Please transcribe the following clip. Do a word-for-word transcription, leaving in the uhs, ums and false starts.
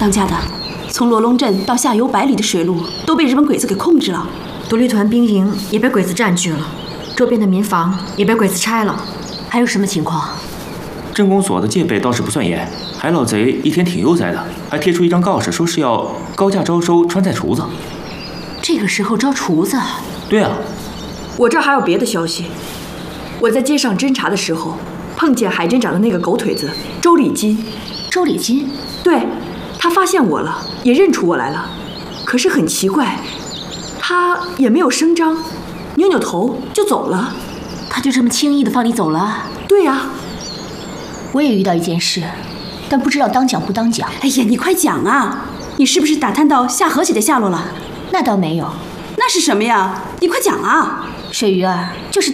张家的，从罗龙镇到下游百里的水路都被日本鬼子给控制了。 独立团兵营也被鬼子占据了，周边的民房也被鬼子拆了。 还有什么情况？ 镇公所的戒备倒是不算严，海老贼一天挺悠哉的，还贴出一张告示，说是要高价招收川菜厨子。 这个时候招厨子？ 对啊。 我这儿还有别的消息。我在街上侦查的时候，碰见海镇长的那个狗腿子周礼金。 周礼金？ 对，他发现我了，也认出我来了。可是很奇怪，他也没有声张，扭扭头就走了。 他就这么轻易的放你走了？ 对呀。 我也遇到一件事，但不知道当讲不当讲。 哎呀，你快讲啊！你是不是打探到夏荷姐的下落了？ 那倒没有。 那是什么呀？你快讲啊！ 水鱼儿就是。